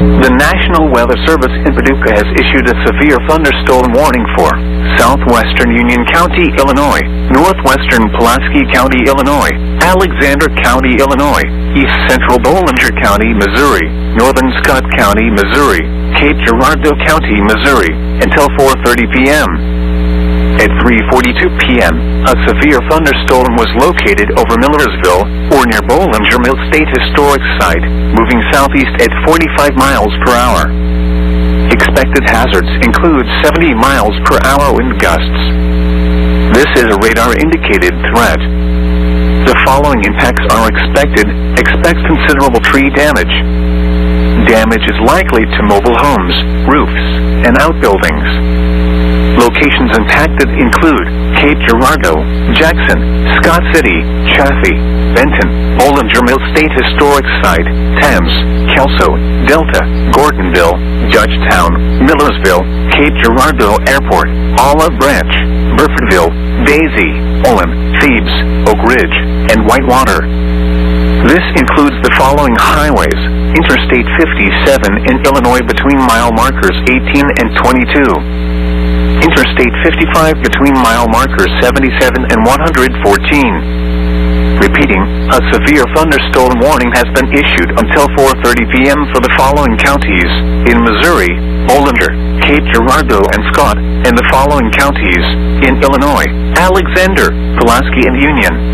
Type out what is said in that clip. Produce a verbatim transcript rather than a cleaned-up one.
The National Weather Service in Paducah has issued a severe thunderstorm warning for southwestern Union County, Illinois, northwestern Pulaski County, Illinois, Alexander County, Illinois, east central Bollinger County, Missouri, northern Scott County, Missouri, Cape Girardeau County, Missouri, until four thirty p m At three forty-two p m, a severe thunderstorm was located over Millersville, or near Bollinger Mill State Historic Site, moving southeast at forty-five miles per hour. Expected hazards include seventy miles per hour wind gusts. This is a radar-indicated threat. The following impacts are expected. Expect considerable tree damage. Damage is likely to mobile homes, roofs, and outbuildings. Locations impacted include Cape Girardeau, Jackson, Scott City, Chaffee, Benton, Bollinger Mill State Historic Site, Thames, Kelso, Delta, Gordonville, Judgetown, Millersville, Cape Girardeau Airport, Olive Branch, Burfordville, Daisy, Olin, Thebes, Oak Ridge, and Whitewater. This includes the following highways: Interstate fifty-seven in Illinois between mile markers eighteen and twenty-two. Interstate fifty-five between mile markers seventy-seven and one hundred fourteen. Repeating, a severe thunderstorm warning has been issued until four thirty p m for the following counties: in Missouri, Bollinger, Cape Girardeau, and Scott, and the following counties: in Illinois, Alexander, Pulaski, and Union.